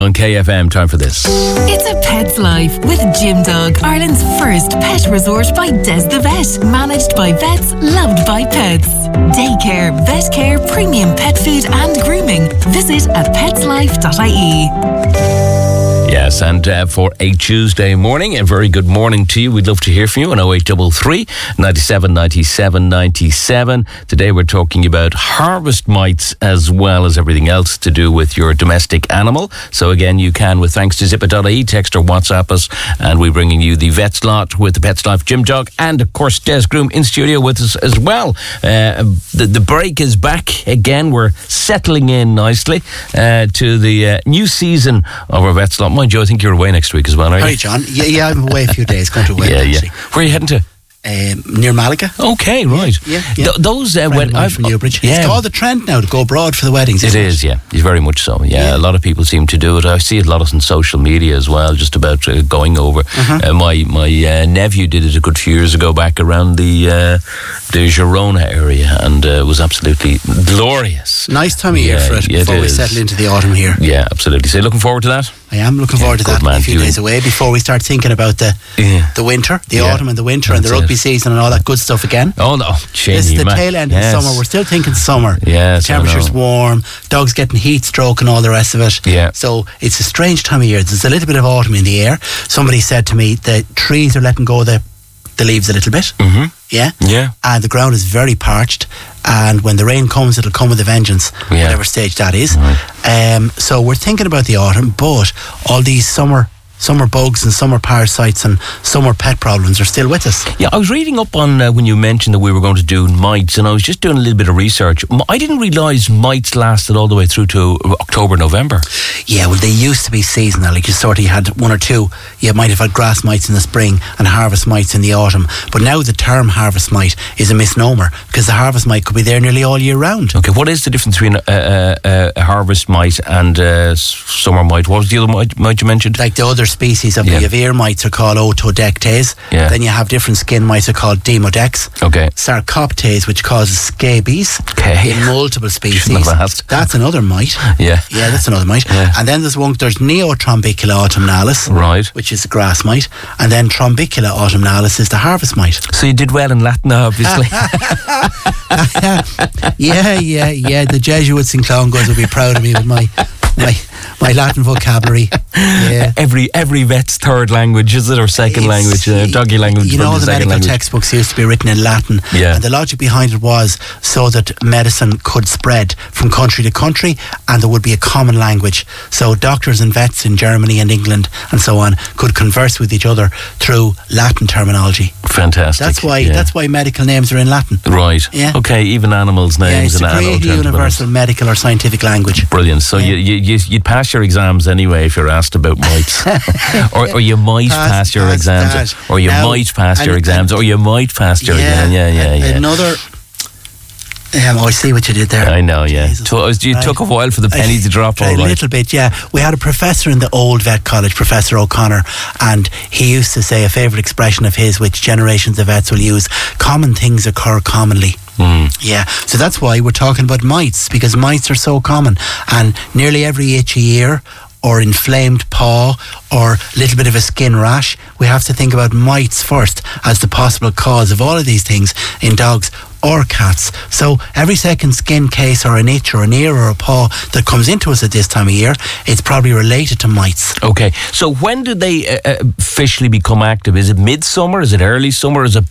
On KFM, time for this. It's a pet's life with Gym Dog, Ireland's first pet resort by Des the Vet. Managed by vets, loved by pets. Daycare, vet care, premium pet food and grooming. Visit at petslife.ie. Yes, and for a Tuesday morning, a very good morning to you. We'd love to hear from you on 0833 97 97 97. Today we're talking about harvest mites as well as everything else to do with your domestic animal. So again, you can, with thanks to Zippa.ie, text or WhatsApp us, and we're bringing you the Vet's Lot with the Pets Life Gym Dog, and of course Des Groom in studio with us as well. The break is back again. We're settling in nicely to the new season of our Vet's Lot. Mind you, I think you're away next week as well, aren't you? Hi, John. Yeah, I'm away a few days. Going to away, actually. Where are you heading to? Near Malaga. Okay, right. Yeah. Those I'm from Newbridge. It's called the trend now to go abroad for the weddings. It is, yeah. Very much so. Yeah, a lot of people seem to do it. I see it a lot on social media as well, just about going over. My nephew did it a good few years ago back around the Girona area, and it was absolutely glorious. Nice time of year for it before we settle into the autumn here. Yeah, absolutely. So you're looking forward to that? I am looking forward to that. A few days away before we start thinking about the winter, the autumn and the winter and the rugby season and all that good stuff again. Oh no, this is the tail end of summer. We're still thinking summer. Yes, the temperature's warm, dogs getting heat stroke and all the rest of it. Yeah. So it's a strange time of year. There's a little bit of autumn in the air. Somebody said to me the trees are letting go the leaves a little bit. Yeah. And the ground is very parched, and when the rain comes, it'll come with a vengeance, whatever stage that is. So we're thinking about the autumn, but all these summer bugs and summer parasites and summer pet problems are still with us. Yeah, I was reading up on when you mentioned that we were going to do mites, and I was just doing a little bit of research. I didn't realise mites lasted all the way through to October, November. Yeah, well, they used to be seasonal. Like you had one or two. You might have had grass mites in the spring and harvest mites in the autumn. But now the term harvest mite is a misnomer, because the harvest mite could be there nearly all year round. Okay, what is the difference between a harvest mite and summer mite? What was the other mite you mentioned? Like the other species of the ear mites are called Otodectes. Then you have different skin mites are called Demodex. Sarcoptes, which causes scabies in multiple species. That's another mite. That's another mite. And then there's Neotrombicula autumnalis, which is the grass mite, and then Trombicula autumnalis is the harvest mite. So you did well in Latin, obviously. Yeah. The Jesuits in Clongowes will be proud of me with my Latin vocabulary. Every vet's third language, is it, or second language? Doggy language. You know, the medical textbooks used to be written in Latin, and the logic behind it was so that medicine could spread from country to country, and there would be a common language. So doctors and vets in Germany and England and so on could converse with each other through Latin terminology. Fantastic. That's why medical names are in Latin. Right. Yeah. Okay. Even animals' names and animal terms. It's a great universal medical or scientific language. Brilliant. So you'd pass your exams anyway if you're asked about mites, or you might pass your exams, or you might pass your exams, or you might pass your exams. Another. I see what you did there. I know, took a while for the penny to drop. A little bit, We had a professor in the old vet college, Professor O'Connor, and he used to say a favourite expression of his, which generations of vets will use: common things occur commonly. So that's why we're talking about mites, because mites are so common, and nearly every itchy ear or inflamed paw or a little bit of a skin rash, we have to think about mites first as the possible cause of all of these things in dogs or cats. So every second skin case or an itch or an ear or a paw that comes into us at this time of year, it's probably related to mites. Okay, so when do they officially become active? Is it midsummer? Is it early summer? Is it